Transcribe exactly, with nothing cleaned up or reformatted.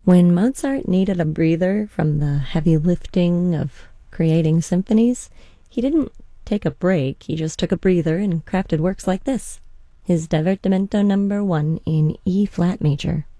When Mozart needed a breather from the heavy lifting of creating symphonies, he didn't take a break, he just took a breather and crafted works like this. His Divertimento number one in E flat major.